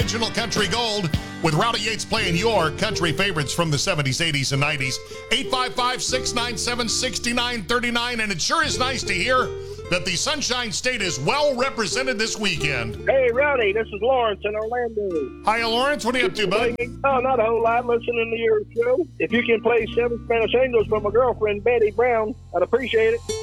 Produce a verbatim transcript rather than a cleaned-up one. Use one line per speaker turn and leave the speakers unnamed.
Original Country Gold with Rowdy Yates playing your country favorites from the seventies, eighties, and nineties. eight five five, six nine seven, six nine three nine. And it sure is nice to hear that the Sunshine State is well represented this weekend.
Hey, Rowdy, this is Lawrence in Orlando.
Hi, Lawrence. What are you up to, bud?
Oh, not a whole lot. Listening to your show. If you can play Seven Spanish Angels for my girlfriend, Betty Brown, I'd appreciate it.